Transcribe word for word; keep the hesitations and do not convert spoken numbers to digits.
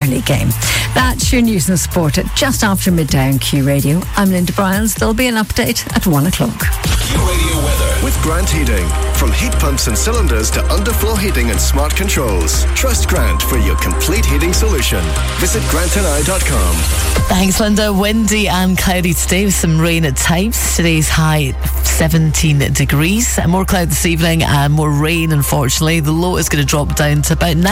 early game. That's your news and sport at just after midday on Q Radio. I'm Linda Bryans. There'll be an update at one o'clock. Q Radio weather with Grant Heating. From heat pumps and cylinders to underfloor heating and smart controls. Trust Grant for your complete heating solution. Visit grant and i dot com. Thanks, Linda. Windy and cloudy today with some rain at times. Today's high seventeen degrees. More cloud this evening and more rain, unfortunately. The low is going to drop down to about nine.